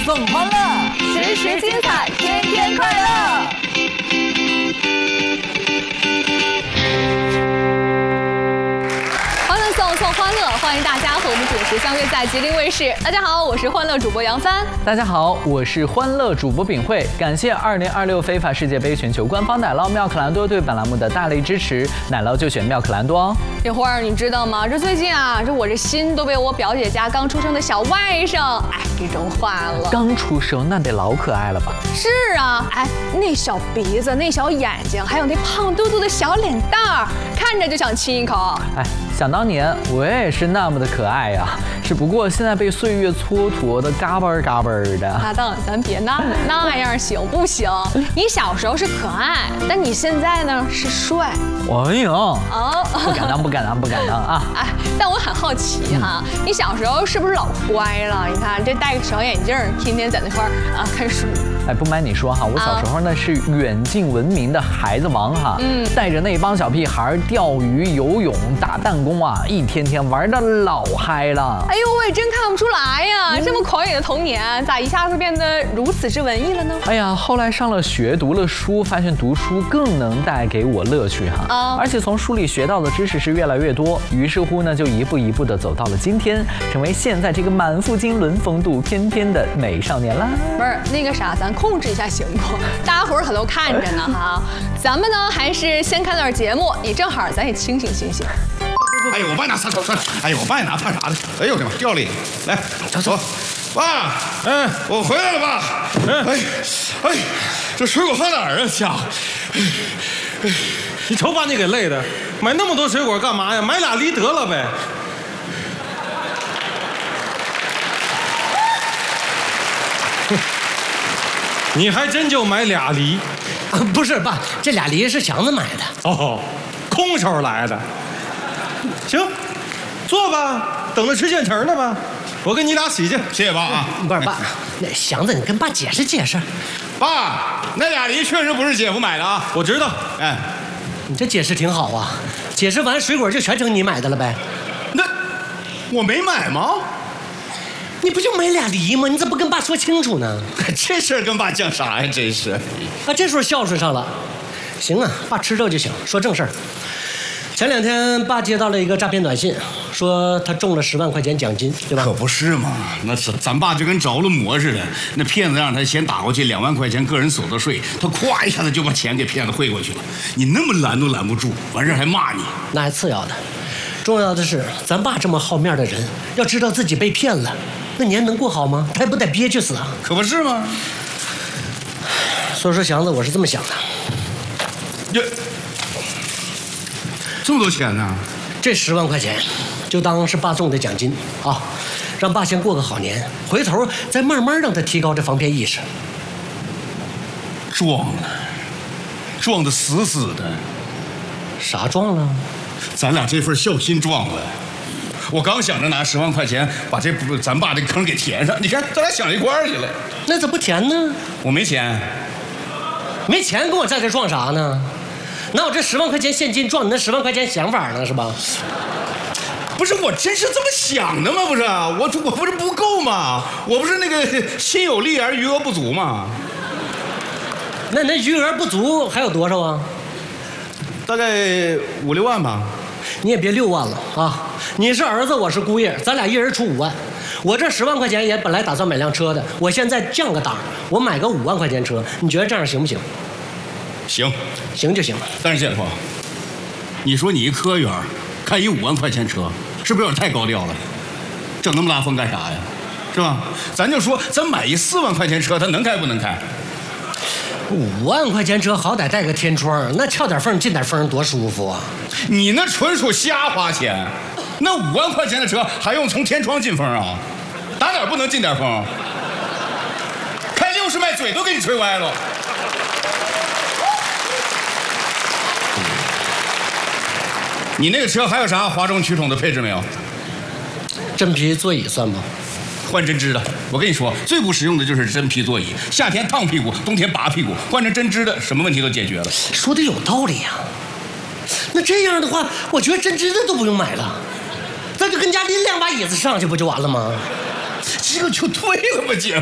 送欢乐， 时时精彩，天天快乐。送欢乐，欢迎大家和我们准时相约在吉林卫视。大家好，我是欢乐主播杨帆。 大家好，我是欢乐主播秉慧。感谢2026非法世界杯全球官方奶酪妙可蓝多对本栏目的大力支持，奶酪就选妙可蓝多哦。 这花儿你知道吗？这最近啊，我这心都被我表姐家刚出生的小外甥给整坏了。 刚出生那得老可爱了吧？ 是啊，那小鼻子，那小眼睛，还有那胖嘟嘟的小脸蛋儿，看着就想亲一口。 想当年我也是那么的可爱呀，只不过现在被岁月蹉跎的嘎嘣嘎嘣的。 搭档，咱别那样行不行？你小时候是可爱，但你现在呢是帅。 哎呀，不敢当啊！ 但我很好奇哈，你小时候是不是老乖了？你看这戴个小眼镜，天天在那块看书。 不瞒你说哈，我小时候呢是远近闻名的孩子王哈，带着那帮小屁孩钓鱼、游泳、打弹弓啊，一天天玩的老嗨了。 哎呦喂，真看不出来呀，这么狂野的童年，咋一下子变得如此之文艺了呢？ 哎呀，后来上了学，读了书，发现读书更能带给我乐趣哈，而且从书里学到的知识是越来越多，于是乎呢，就一步一步的走到了今天，成为现在这个满腹经纶风度翩翩的美少年啦。 不是那个啥，咱控制一下行不？大家伙儿可都看着呢哈。咱们呢还是先看段节目，你正好咱也清醒清醒。 哎呦，我爸拿擦手穿，哎呦，我爸也拿怕啥的？哎呦我的妈，掉里，来，走，爸，我回来了，爸，这水果放哪儿啊，家伙？ 你瞅把你给累的，买那么多水果干嘛呀？买俩梨得了呗。你还真就买俩梨？ 不是爸，这俩梨是祥子买的。 哦，空手来的。行，坐吧，等着吃现成的吧。我跟你俩洗去。 谢谢爸啊。 不是爸，那祥子你跟爸解释解释。 爸，那俩梨确实不是姐夫买的啊。 我知道。 你这解释挺好啊，解释完水果就全成你买的了呗。 那我没买吗？ 你不就买俩梨吗？你怎么不跟爸说清楚呢？ 这事儿跟爸讲啥呀？真是。 这时候孝顺上了。行啊，爸吃肉就行。说正事儿。前2天爸接到了一个诈骗短信，说他中了10万块钱奖金，对吧？ 可不是嘛，那是咱爸就跟着了魔似的。那骗子让他先打过去2万块钱个人所得税，他咵一下子就把钱给骗子汇过去了。你那么拦都拦不住，完事还骂你， 那还次要的。重要的是，咱爸这么好面的人，要知道自己被骗了，那年能过好吗？他也不得憋屈死啊！ 可不是吗？ 所以说，祥子，我是这么想的。 这么多钱呢？ 这10万块钱，就当是爸中的奖金啊，让爸先过个好年，回头再慢慢让他提高这防骗意识。 撞得死死的。 啥撞了？ 咱俩这份孝心撞了。我刚想着拿10万块钱把咱爸这坑给填上，你看咱俩想一块儿去了。 那咋不填呢？ 我没钱。 没钱跟我在这撞啥呢？哪有这10万块钱现金撞你那10万块钱想法呢？是吧？ 不是，我真是这么想的吗？不是，我不是不够吗？我不是那个心有力而余额不足吗？ 那余额不足还有多少啊？ 大概5、6万吧。 你也别6万了啊！你是儿子，我是姑爷，咱俩一人出5万。我这10万块钱也本来打算买辆车的，我现在降个档，我买个5万块钱车，你觉得这样行不行？ 行， 行就行了。 但是姐夫，你说你一科员开一5万块钱车，是不是有点太高调了？整那么拉风干啥呀？是吧？咱就说咱买一4万块钱车，它能开不能开 ？5万块钱车好歹带个天窗，那撬点缝进点风多舒服啊！ 你那纯属瞎花钱，那5万块钱的车还用从天窗进风啊？打哪儿不能进点风？开60迈嘴都给你吹歪了。你那个车还有啥哗众取宠的配置没有？ 真皮座椅算吗？ 换针织的，我跟你说，最不实用的就是真皮座椅，夏天烫屁股，冬天拔屁股，换成针织的，什么问题都解决了。 说的有道理呀。那这样的话，我觉得针织的都不用买了，咱就跟家拎2把椅子上去不就完了吗？ 这个就对了吧，姐。